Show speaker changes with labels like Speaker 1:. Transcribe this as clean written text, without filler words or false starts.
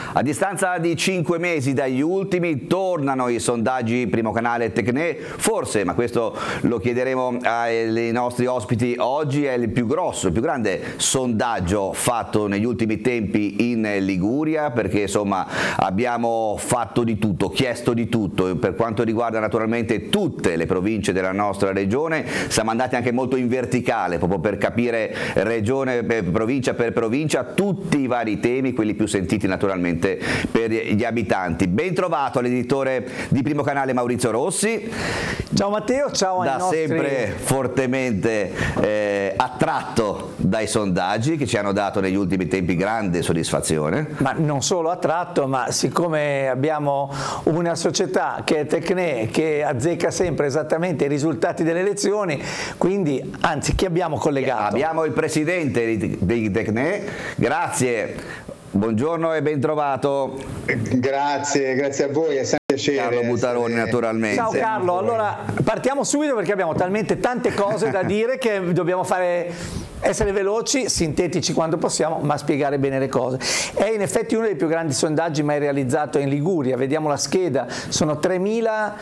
Speaker 1: A distanza di 5 mesi dagli ultimi tornano i sondaggi Primo Canale e Tecne, forse, ma questo lo chiederemo ai nostri ospiti oggi, è il più grosso, il più grande sondaggio fatto negli ultimi tempi in Liguria, perché insomma abbiamo fatto di tutto, chiesto di tutto per quanto riguarda naturalmente tutte le province della nostra regione. Siamo andati anche molto in verticale proprio per capire regione, provincia per provincia, tutti i vari temi, quelli più sentiti naturalmente per gli abitanti. Ben trovato all'editore di Primo Canale Maurizio Rossi.
Speaker 2: Ciao Matteo, ciao ai nostri...
Speaker 1: sempre fortemente attratto dai sondaggi che ci hanno dato negli ultimi tempi grande soddisfazione.
Speaker 2: Ma non solo attratto, ma siccome abbiamo una società che è Tecne, che azzecca sempre esattamente i risultati delle elezioni, quindi anzi chi abbiamo collegato?
Speaker 1: Abbiamo il presidente di Tecne, grazie. Buongiorno e ben trovato.
Speaker 3: Grazie a voi, è sempre piacere.
Speaker 1: Carlo Butaroni naturalmente.
Speaker 2: Ciao Carlo, allora partiamo subito perché abbiamo talmente tante cose da dire che dobbiamo essere veloci, sintetici quando possiamo, ma spiegare bene le cose. È in effetti uno dei più grandi sondaggi mai realizzato in Liguria, vediamo la scheda, sono 3.000